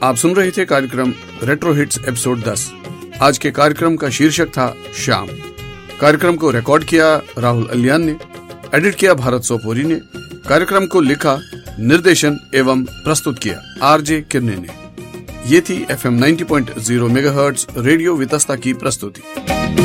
आप सुन रहे थे कार्यक्रम रेट्रो हिट्स एपिसोड 10। आज के कार्यक्रम का शीर्षक था शाम। कार्यक्रम को रिकॉर्ड किया राहुल अलियान ने, एडिट किया भारत सोपोरी ने, कार्यक्रम को लिखा, निर्देशन एवं प्रस्तुत किया आरजे किरने ने। ये थी FM 90.0 मेगाहर्ट्ज रेडियो वितस्ता की प्रस्तुति।